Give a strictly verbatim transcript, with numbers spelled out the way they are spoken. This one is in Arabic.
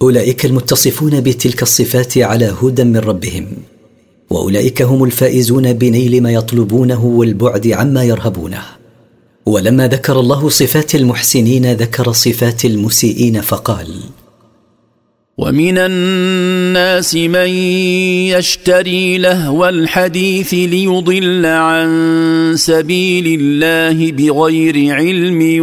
أولئك المتصفون بتلك الصفات على هدى من ربهم، وأولئك هم الفائزون بنيل ما يطلبونه والبعد عما يرهبونه. ولما ذكر الله صفات المحسنين ذكر صفات المسيئين فقال: ومن الناس من يشتري لهو الحديث ليضل عن سبيل الله بغير علم